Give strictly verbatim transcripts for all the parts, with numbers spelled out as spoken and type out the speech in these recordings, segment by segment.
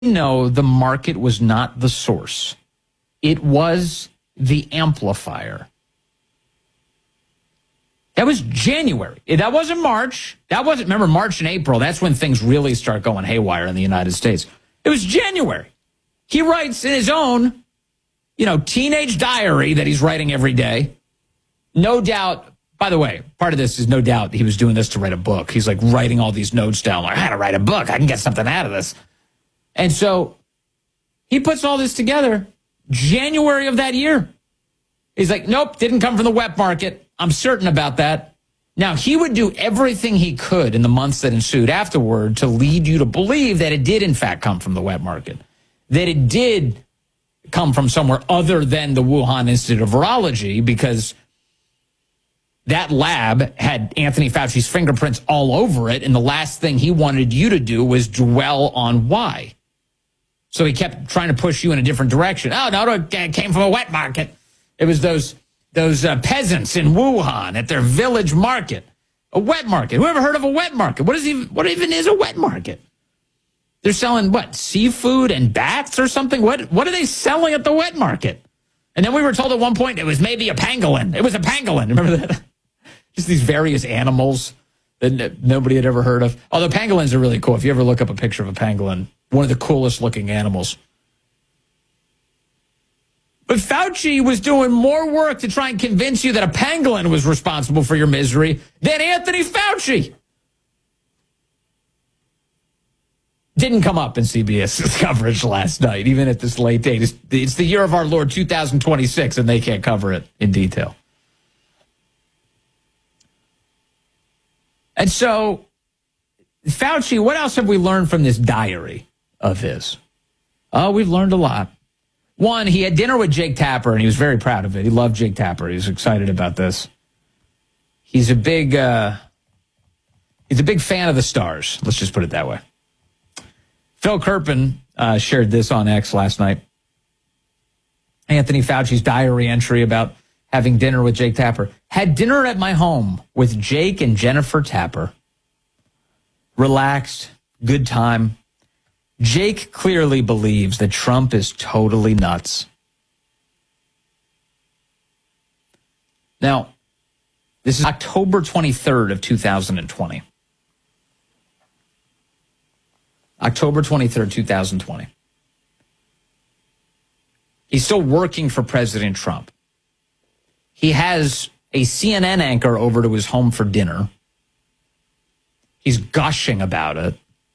No, the market was not the source. It was the amplifier. That was January. That wasn't March. That wasn't, remember, March and April. That's when things really start going haywire in the United States. It was January. He writes in his own, you know, teenage diary that he's writing every day. No doubt, by the way, part of this is no doubt he was doing this to write a book. He's like writing all these notes down. Like, I gotta write a book. I can get something out of this. And so he puts all this together January of that year. He's like, nope, didn't come from the wet market. I'm certain about that. Now, he would do everything he could in the months that ensued afterward to lead you to believe that it did, in fact, come from the wet market, that it did come from somewhere other than the Wuhan Institute of Virology, because that lab had Anthony Fauci's fingerprints all over it, and the last thing he wanted you to do was dwell on why. So he kept trying to push you in a different direction. Oh, no, it came from a wet market. It was those those uh, peasants in Wuhan at their village market. A wet market. Who ever heard of a wet market? What is even, what even is a wet market? They're selling, what, seafood and bats or something? What What are they selling at the wet market? And then we were told at one point it was maybe a pangolin. It was a pangolin. Remember that? Just these various animals that nobody had ever heard of. Although pangolins are really cool. If you ever look up a picture of a pangolin, one of the coolest looking animals. But Fauci was doing more work to try and convince you that a pangolin was responsible for your misery than Anthony Fauci. Didn't come up in CBS's coverage last night, even at this late date. It's, it's the year of our Lord two thousand twenty-six, and they can't cover it in detail. And so, Fauci, what else have we learned from this diary of his? Oh, we've learned a lot. One, he had dinner with Jake Tapper, and he was very proud of it. He loved Jake Tapper. He was excited about this. He's a big, uh, he's a big fan of the stars. Let's just put it that way. Phil Kerpen uh, shared this on X last night. Anthony Fauci's diary entry about having dinner with Jake Tapper. Had dinner at my home with Jake and Jennifer Tapper. Relaxed, good time. Jake clearly believes that Trump is totally nuts. Now, this is October twenty-third of two thousand twenty. October twenty-third, two thousand twenty. He's still working for President Trump. He has a C N N anchor over to his home for dinner. He's gushing about it.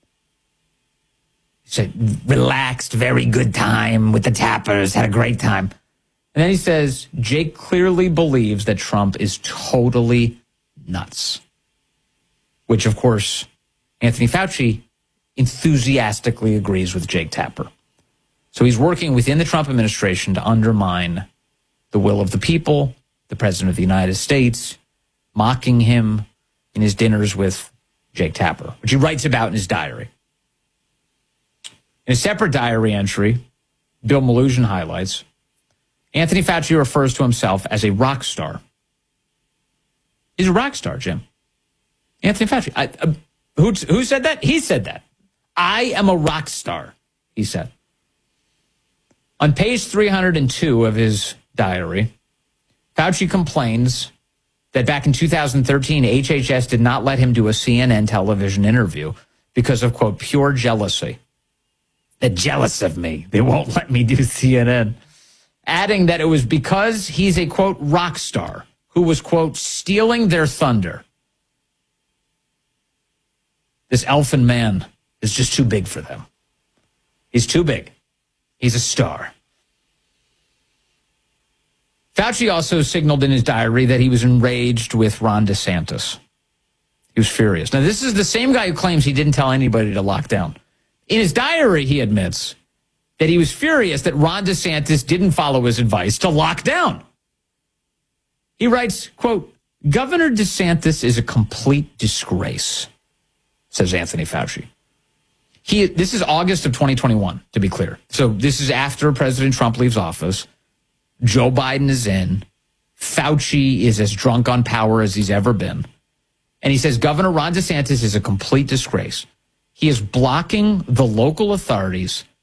He said, relaxed, very good time with the Tappers, had a great time. And then he says, Jake clearly believes that Trump is totally nuts. Which, of course, Anthony Fauci enthusiastically agrees with Jake Tapper. So he's working within the Trump administration to undermine the will of the people, the President of the United States, mocking him in his dinners with Jake Tapper, which he writes about in his diary. In a separate diary entry, Bill Maluzhin highlights, Anthony Fauci refers to himself as a rock star. He's a rock star, Jim. Anthony Fauci. I, uh, who, who said that? He said that. I am a rock star, he said. On page three hundred two of his diary, Fauci complains that back in two thousand thirteen, H H S did not let him do a C N N television interview because of, quote, pure jealousy. They're jealous of me. They won't let me do C N N. Adding that it was because he's a, quote, rock star who was, quote, stealing their thunder. This elfin man is just too big for them. He's too big. He's a star. Fauci also signaled in his diary that he was enraged with Ron DeSantis. He was furious. Now, this is the same guy who claims he didn't tell anybody to lock down. In his diary, he admits that he was furious that Ron DeSantis didn't follow his advice to lock down. He writes, quote, Governor DeSantis is a complete disgrace, says Anthony Fauci. He, this is August of twenty twenty-one, to be clear. So this is after President Trump leaves office. Joe Biden is in. Fauci is as drunk on power as he's ever been. And he says Governor Ron DeSantis is a complete disgrace. He is blocking the local authorities